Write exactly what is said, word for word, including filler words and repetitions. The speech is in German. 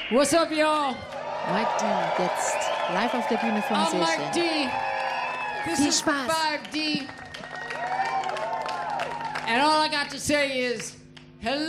What's up, y'all? Mike D. jetzt live auf der Bühne vom I'm Seechen. Mike D. This Viel is Spaß. five D. And all I got to say is, hello.